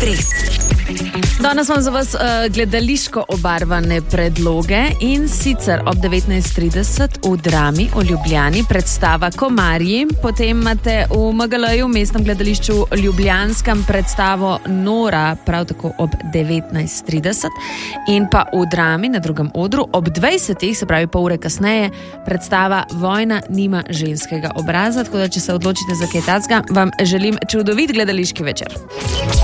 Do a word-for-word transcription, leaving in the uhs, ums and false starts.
Express. Danes imam za vas uh, gledališko obarvane predloge in sicer ob devetnajst trideset v Drami v Ljubljani predstava Komarji, potem imate v M G L-ju, mestnem gledališču Ljubljanskem, predstavo Nora, prav tako ob devetnajst trideset, in pa v Drami na drugem odru ob dvajsetih, se pravi pol ure kasneje, predstava Vojna nima ženskega obraza, tako da če se odločite za kaj takega, vam želim čudovit gledališki večer.